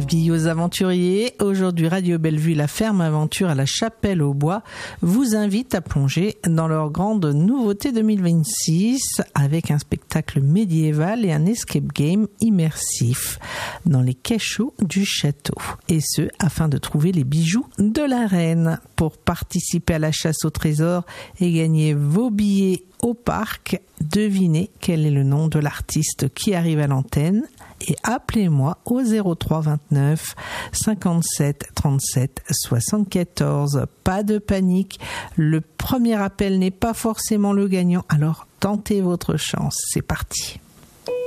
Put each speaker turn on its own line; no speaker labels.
Avis aux aventuriers. Aujourd'hui, Radio Bellevue, la ferme aventure à la Chapelle-aux-Bois vous invite à plonger dans leur grande nouveauté 2026 avec un spectacle médiéval et un escape game immersif dans les cachots du château. Et ce, afin de trouver les bijoux de la reine. Pour participer à la chasse au trésor et gagner vos billets au parc, devinez quel est le nom de l'artiste qui arrive à l'antenne et appelez-moi au 03 29 57 37 74. Pas de panique, le premier appel n'est pas forcément le gagnant, alors tentez votre chance. C'est parti.